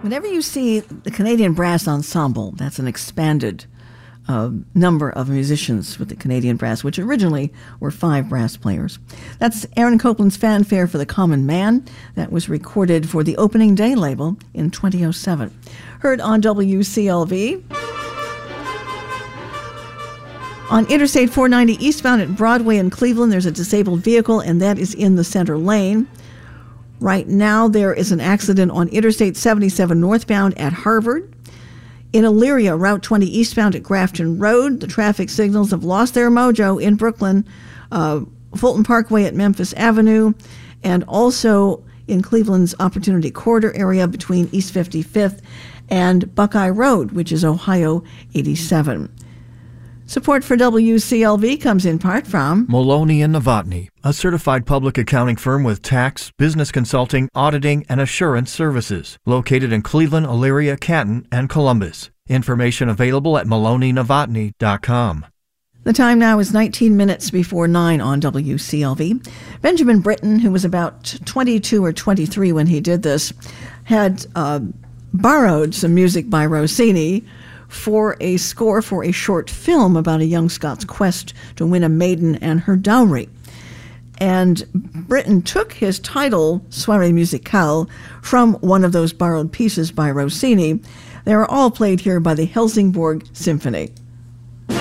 Whenever you see the Canadian Brass Ensemble, that's an expanded number of musicians with the Canadian Brass, which originally were 5 brass players. That's Aaron Copland's Fanfare for the Common Man. That was recorded for the Opening Day label in 2007. Heard on WCLV. On Interstate 490 eastbound at Broadway in Cleveland, there's a disabled vehicle, and that is in the center lane. Right now, there is an accident on Interstate 77 northbound at Harvard. In Elyria, Route 20 eastbound at Grafton Road, the traffic signals have lost their mojo in Brooklyn, Fulton Parkway at Memphis Avenue, and also in Cleveland's Opportunity Corridor area between East 55th and Buckeye Road, which is Ohio 87. Support for WCLV comes in part from Maloney & Novotny, a certified public accounting firm with tax, business consulting, auditing, and assurance services, located in Cleveland, Elyria, Canton, and Columbus. Information available at maloneynovotny.com. The time now is 19 minutes before 9 on WCLV. Benjamin Britten, who was about 22 or 23 when he did this, had borrowed some music by Rossini for a score for a short film about a young Scot's quest to win a maiden and her dowry. And Britten took his title, Soirée Musicale, from one of those borrowed pieces by Rossini. They are all played here by the Helsingborg Symphony.